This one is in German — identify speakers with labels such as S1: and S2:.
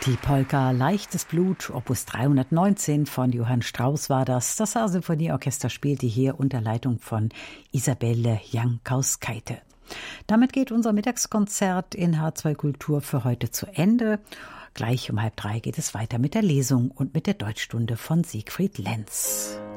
S1: Die Polka Leichtes Blut, Opus 319 von Johann Strauss war das. Das Saar-Symphonieorchester spielte hier unter Leitung von Isabelle Jankauskaite. Damit geht unser Mittagskonzert in H2 Kultur für heute zu Ende. Gleich um 2:30 geht es weiter mit der Lesung und mit der Deutschstunde von Siegfried Lenz.